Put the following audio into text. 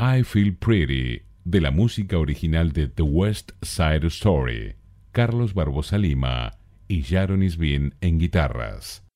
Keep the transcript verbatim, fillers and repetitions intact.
I Feel Pretty, de la música original de The West Side Story, Carlos Barbosa Lima y Sharon Isbin en guitarras.